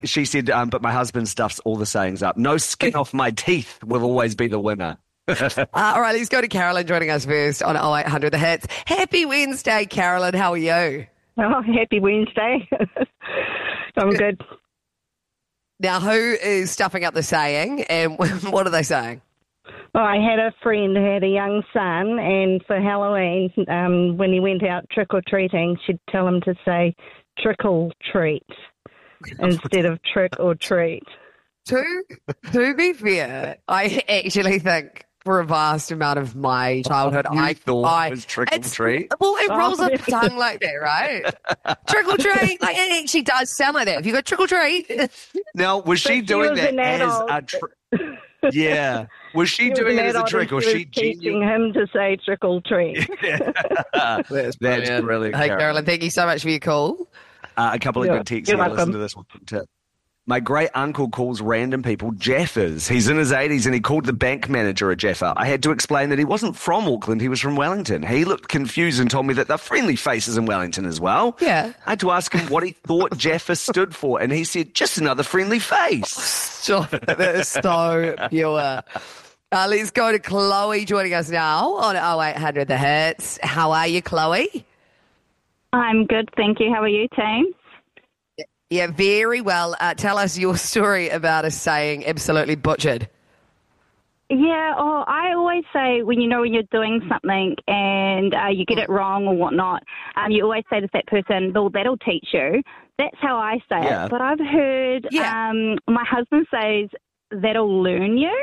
She said, but my husband stuffs all the sayings up. No skin off my teeth will always be the winner. All right, let's go to Carolyn joining us first on 0800 The Hits. Happy Wednesday, Carolyn. How are you? Oh, happy Wednesday. I'm good. Now, who is stuffing up the saying and what are they saying? Well, I had a friend who had a young son, and for Halloween, when he went out trick-or-treating, she'd tell him to say trickle treat instead of trick or treat. To be fair, I actually think for a vast amount of my childhood, I thought it was trick or treat. Well, it rolls off the tongue like that, right? Trick or treat, like it actually does sound like that. If you go trick or treat. Now, was she doing that as a trick? Yeah. Was she doing it as a trick, or she teaching him to say trickle treat? That's brilliant. Hey, Carolyn, thank you so much for your call. A couple of good texts here. Listen to this one tip. My great uncle calls random people Jaffers. He's in his 80s and he called the bank manager a Jaffer. I had to explain that he wasn't from Auckland, he was from Wellington. He looked confused and told me that they're friendly faces in Wellington as well. Yeah. I had to ask him what he thought Jaffer stood for, and he said, just another friendly face. Sure, that is so pure. Let's go to Chloe joining us now on 0800 The Hits. How are you, Chloe? I'm good, thank you. How are you, team? Yeah, very well. Tell us your story about a saying absolutely butchered. Yeah, I always say when you're doing something and you get it wrong or whatnot, you always say to that person, well, that'll teach you. That's how I say it. But I've heard my husband says, that'll learn you.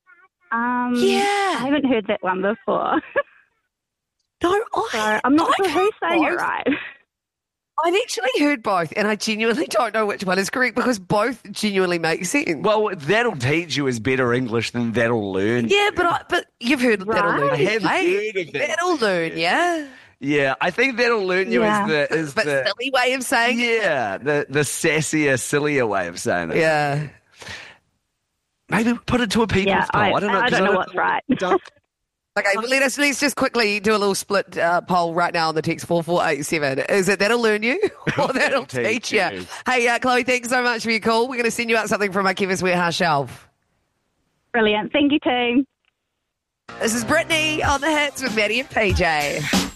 I haven't heard that one before. No, so I'm not sure who's saying it right. I've actually heard both, and I genuinely don't know which one is correct because both genuinely make sense. Well, that'll teach you is better English than that'll learn. Yeah, but you've heard that'll learn. I haven't heard of that. That'll learn, yeah. Yeah, I think that'll learn you is the silly way of saying it. Yeah, the sassier, sillier way of saying it. Yeah. Maybe put it to a people's poll. I don't know. I don't know what's right. Okay, well, let's just quickly do a little split poll right now on the text 4487. Is it that'll learn you or that'll teach you? Hey, Chloe, thanks so much for your call. We're going to send you out something from our Chemist Warehouse shelf. Brilliant. Thank you, team. This is Brittany on The Hits with Maddie and PJ.